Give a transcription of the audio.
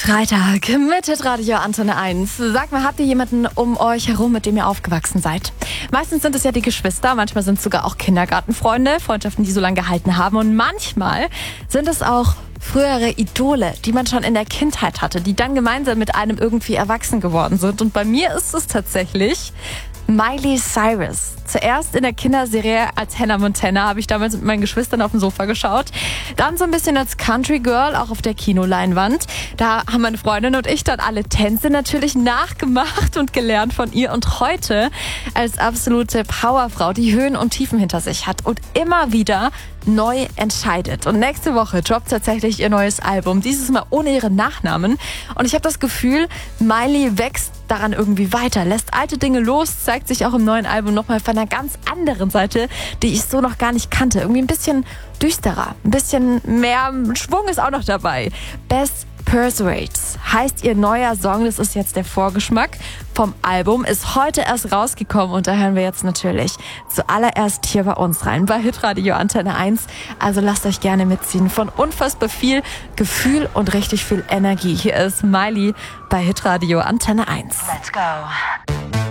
Freitag mit Hitradio Antenne 1. Sag mal, habt ihr jemanden um euch herum, mit dem ihr aufgewachsen seid? Meistens sind es ja die Geschwister, manchmal sind es sogar auch Kindergartenfreunde, Freundschaften, die so lange gehalten haben. Und manchmal sind es auch frühere Idole, die man schon in der Kindheit hatte, die dann gemeinsam mit einem irgendwie erwachsen geworden sind. Und bei mir ist es tatsächlich Miley Cyrus. Zuerst in der Kinderserie als Hannah Montana habe ich damals mit meinen Geschwistern auf dem Sofa geschaut. Dann so ein bisschen als Country Girl, auch auf der Kinoleinwand. Da haben meine Freundin und ich dann alle Tänze natürlich nachgemacht und gelernt von ihr. Und heute als absolute Powerfrau, die Höhen und Tiefen hinter sich hat und immer wieder neu entscheidet. Und nächste Woche droppt tatsächlich ihr neues Album. Dieses Mal ohne ihren Nachnamen. Und ich habe das Gefühl, Miley wächst daran irgendwie weiter, lässt alte Dinge los, zeigt sich auch im neuen Album nochmal von einer ganz anderen Seite, die ich so noch gar nicht kannte. Irgendwie ein bisschen düsterer, ein bisschen mehr Schwung ist auch noch dabei. Best Persuades heißt ihr neuer Song, das ist jetzt der Vorgeschmack vom Album, ist heute erst rausgekommen und da hören wir jetzt natürlich zuallererst hier bei uns rein, bei Hitradio Antenne 1. Also lasst euch gerne mitziehen von unfassbar viel Gefühl und richtig viel Energie. Hier ist Miley bei Hitradio Antenne 1. Let's go.